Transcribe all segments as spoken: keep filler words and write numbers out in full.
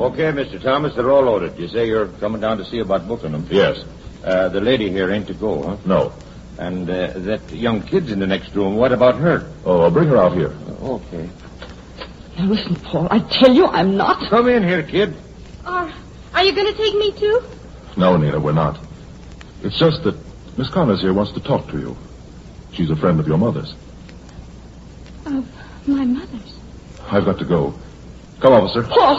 Okay, Mister Thomas, they're all loaded. You say you're coming down to see about booking them? Yes. Uh, the lady here ain't to go, huh? No. And uh, that young kid's in the next room. What about her? Oh, I'll bring her out here. Uh, okay. Now, listen, Paul, I tell you I'm not. Come in here, kid. Are, are you going to take me, too? No, Nina, we're not. It's just that Miss Connors here wants to talk to you. She's a friend of your mother's. Of my mother's? I've got to go. Come, officer. Paul!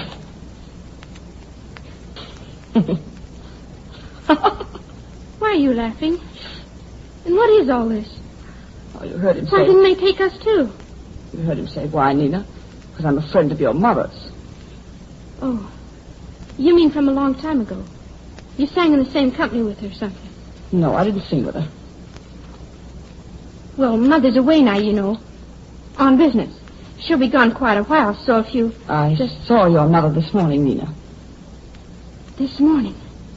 Why are you laughing? And what is all this? Oh, you heard him Why say... didn't they take us, too? You heard him say, why, Nina? Because I'm a friend of your mother's. Oh. You mean from a long time ago? You sang in the same company with her or something? No, I didn't sing with her. Well, Mother's away now, you know. On business. She'll be gone quite a while, so if you... I just saw your mother this morning, Nina. This morning?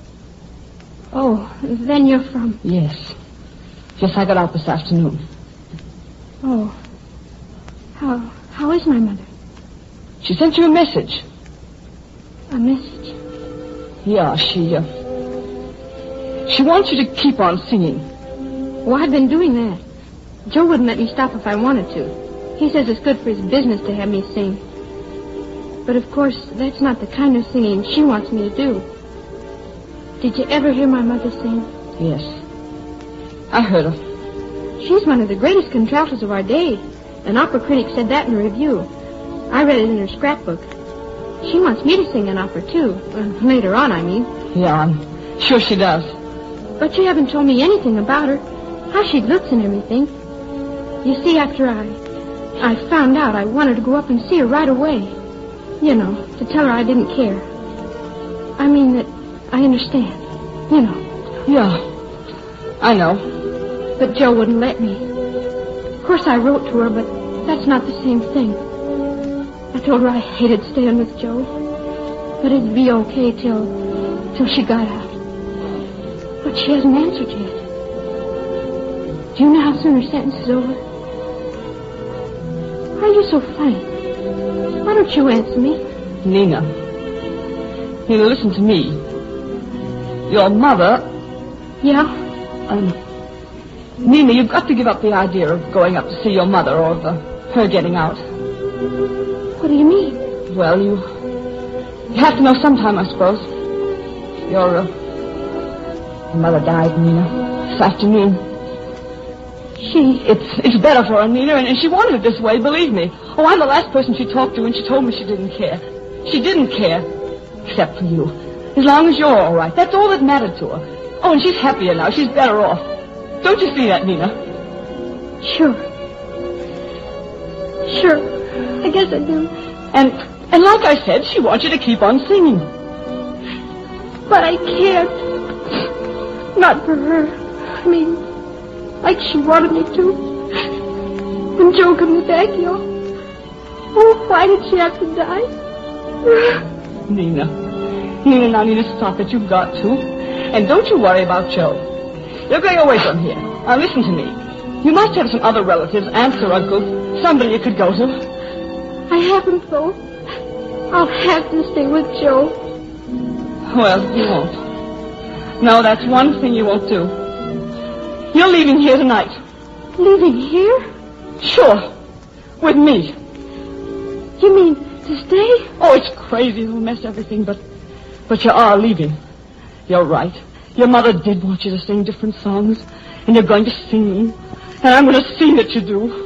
Oh, then you're from... Yes. Yes, I got out this afternoon. Oh. How... how is my mother? She sent you a message. A message? Yeah, she, uh... She wants you to keep on singing. Well, I've been doing that. Joe wouldn't let me stop if I wanted to. He says it's good for his business to have me sing. But, of course, that's not the kind of singing she wants me to do. Did you ever hear my mother sing? Yes. I heard her. She's one of the greatest contraltos of our day. An opera critic said that in a review. I read it in her scrapbook. She wants me to sing an opera, too. Uh, later on, I mean. Yeah, I'm sure she does. But you haven't told me anything about her. How she looks and everything. You see, after I... I found out, I wanted to go up and see her right away. You know, to tell her I didn't care. I mean that I understand. You know. Yeah, I know. But Joe wouldn't let me. Of course, I wrote to her, but that's not the same thing. I told her I hated staying with Joe. But it'd be okay till... till she got out. But she hasn't answered yet. Do you know how soon her sentence is over? Why are you so funny? Why don't you answer me? Nina. Nina, listen to me. Your mother... Yeah? Um, Nina, you've got to give up the idea of going up to see your mother or of uh, her getting out. What do you mean? Well, you... You have to know sometime, I suppose. Your, uh... Your mother died, Nina, this afternoon. She... It's it's better for her, Nina, and, and she wanted it this way, believe me. Oh, I'm the last person she talked to, and she told me she didn't care. She didn't care. Except for you. As long as you're all right. That's all that mattered to her. Oh, and she's happier now. She's better off. Don't you see that, Nina? Sure. Sure. I guess I do. And, and like I said, she wants you to keep on singing. But I can't. Not for her. I mean... like she wanted me to. When Joe comes back, he'll... Oh, why did she have to die? Nina. Nina, now, Nina, stop it. You've got to. And don't you worry about Joe. You're going away from here. Now, listen to me. You must have some other relatives, aunts or uncles, somebody you could go to. I haven't, though. I'll have to stay with Joe. Well, you won't. No, that's one thing you won't do. You're leaving here tonight. Leaving here? Sure. With me. You mean to stay? Oh, it's crazy. It'll mess everything, but... But you are leaving. You're right. Your mother did want you to sing different songs, and you're going to sing them. And I'm going to see that you do.